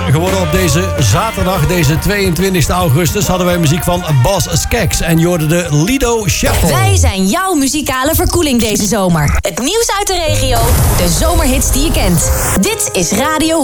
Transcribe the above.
geworden op deze zaterdag, deze 22 augustus. Hadden wij muziek van Boss Skeks en je hoorde de Lido Shuffle. Wij zijn jouw muzikale verkoeling deze zomer. Het nieuws uit de regio, de zomerhits die je kent. Dit is Radio